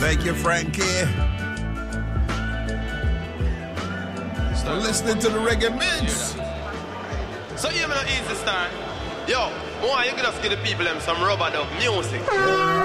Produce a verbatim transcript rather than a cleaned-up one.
Thank you, Frankie. Start listening to the reggae mix. So you know easy start. Yo, why you can just give the people them some rubber dub music?